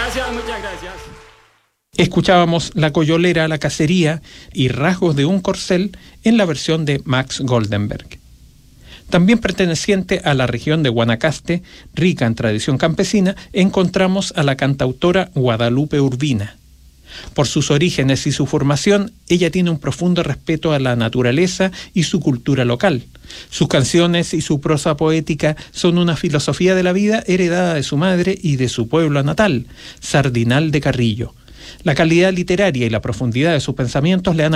muchas gracias. Escuchábamos La Coyolera, la cacería y Rasgos de un corcel en la versión de Max Goldenberg. También perteneciente a la región de Guanacaste, rica en tradición campesina, encontramos a la cantautora Guadalupe Urbina. Por sus orígenes y su formación, ella tiene un profundo respeto a la naturaleza y su cultura local. Sus canciones y su prosa poética son una filosofía de la vida heredada de su madre y de su pueblo natal, Sardinal de Carrillo. La calidad literaria y la profundidad de sus pensamientos le han